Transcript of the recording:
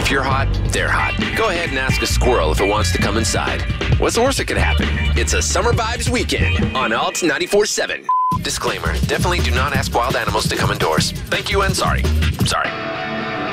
If you're hot, they're hot. Go ahead and ask a squirrel if it wants to come inside. What's the worst that could happen? It's a Summer Vibes weekend on Alt 94.7. Disclaimer, definitely do not ask wild animals to come indoors. Thank you and sorry. Sorry.